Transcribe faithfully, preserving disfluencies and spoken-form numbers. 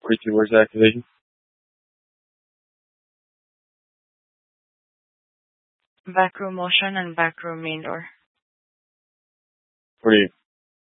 forty-two, where's the activation? Back room motion and back room main door. forty-eight.